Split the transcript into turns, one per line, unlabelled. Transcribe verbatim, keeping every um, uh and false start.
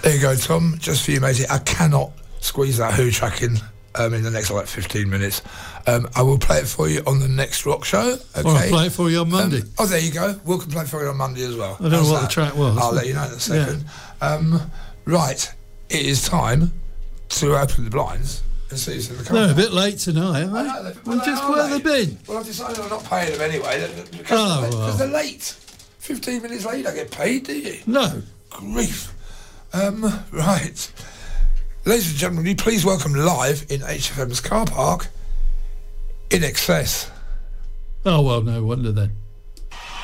There you go, Tom. Just for you, matey. I cannot squeeze that Who track in um, in the next like fifteen minutes. Um, I will play it for you on the next rock show. Okay.
Or I'll play it for you on Monday.
Um, oh, there you go. Will can play it for you on Monday as well.
I don't How's know what that? the track was.
I'll let you know in a second. Yeah. Um, right, it is time to open the blinds and see who's in the car.
They're a bit late tonight, aren't they?
I know, well,
well, just
are
where
they?
they've been.
Well, I've decided I'm not paying them anyway because
oh,
they're,
well.
they're late. Fifteen minutes late, you don't get paid, do you?
No.
Grief. Um, right. Ladies and gentlemen, will you please welcome live in H F M's car park, In Excess.
Oh, well, no wonder then.